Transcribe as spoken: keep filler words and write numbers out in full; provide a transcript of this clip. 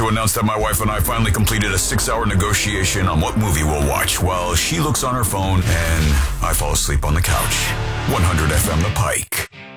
announce that my wife and I finally completed a six-hour negotiation on what movie we'll watch while she looks on her phone and I fall asleep on the couch. one hundred F M The Pike.